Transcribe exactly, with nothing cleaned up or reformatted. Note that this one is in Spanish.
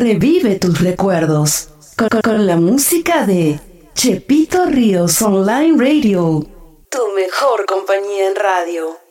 Revive tus recuerdos con, con- con la música de Chepito Ríos Online Radio. Tu mejor compañía en radio.